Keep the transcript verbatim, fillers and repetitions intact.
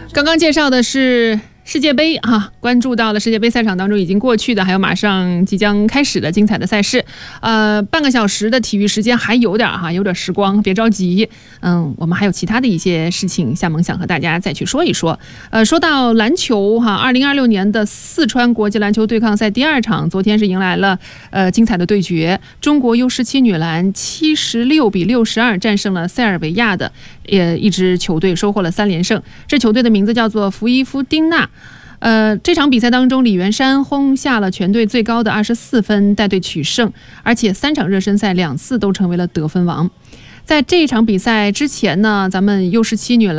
刚刚介绍的是世界杯哈，关注到了世界杯赛场当中已经过去的，还有马上即将开始的精彩的赛事。呃，半个小时的体育时间还有点哈，有点时光，别着急。嗯，我们还有其他的一些事情，夏萌想和大家再去说一说。呃，说到篮球哈，二零二六年的四川国际篮球对抗赛第二场，昨天是迎来了呃精彩的对决，中国 U 十七 女篮七十六比六十二战胜了塞尔维亚的呃一支球队，收获了三连胜。这球队的名字叫做福伊夫丁纳。呃，这场比赛当中，李元山轰下了全队最高的二十四分，带队取胜，而且三场热身赛两次都成为了得分王。在这场比赛之前呢，咱们 U 十七 女篮